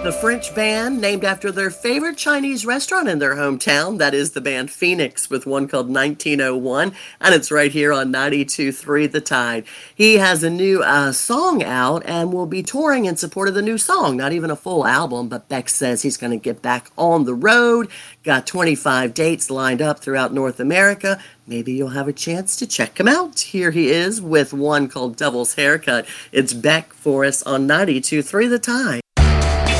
The French band, named after their favorite Chinese restaurant in their hometown. That is the band Phoenix with one called 1901, and it's right here on 92.3 The Tide. He has a new song out and will be touring in support of the new song. Not even a full album, but Beck says he's going to get back on the road. Got 25 dates lined up throughout North America. Maybe you'll have a chance to check him out. Here he is with one called Devil's Haircut. It's Beck for us on 92.3 The Tide.